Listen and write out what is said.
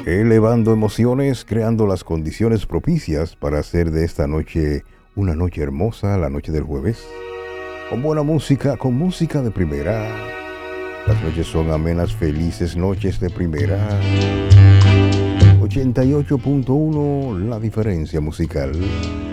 elevando emociones, creando las condiciones propicias para hacer de esta noche una noche hermosa, la noche del jueves. Con buena música, con música de primera. Las noches son amenas, felices noches de primera. 88.1 La diferencia musical.